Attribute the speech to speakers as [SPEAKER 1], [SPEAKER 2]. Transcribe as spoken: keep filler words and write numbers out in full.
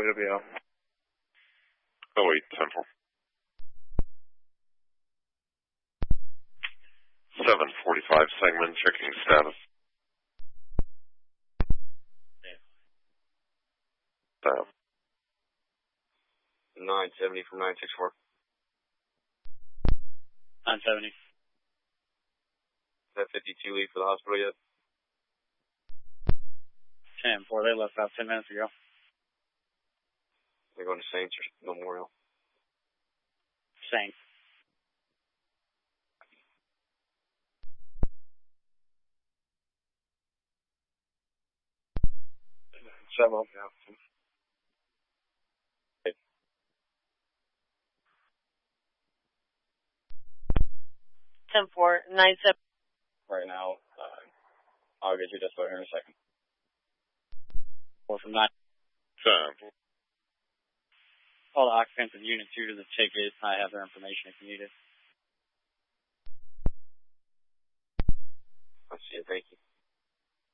[SPEAKER 1] W L.
[SPEAKER 2] Oh eight, ten four. seven forty-five segment, checking status. Um,
[SPEAKER 1] nine seventy from nine six four.
[SPEAKER 3] nine seventy.
[SPEAKER 1] Is that fifty-two leave for the hospital yet?
[SPEAKER 3] ten four, they left about ten minutes ago.
[SPEAKER 1] They're going to Saints or Memorial?
[SPEAKER 3] Saints.
[SPEAKER 1] Seven. Yeah.
[SPEAKER 4] ten four, nine seven.
[SPEAKER 1] Right now, uh, I'll get you just here in a second.
[SPEAKER 3] Four from nine.
[SPEAKER 2] ten.
[SPEAKER 3] All the occupants of Unit two to the ticket. I have their information if you need it.